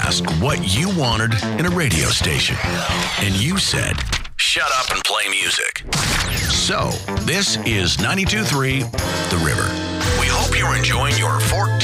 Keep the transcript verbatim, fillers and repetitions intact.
asked what you wanted in a radio station. And you said, shut up and play music. So, this is ninety-two point three The River. We hope you're enjoying your fourteenth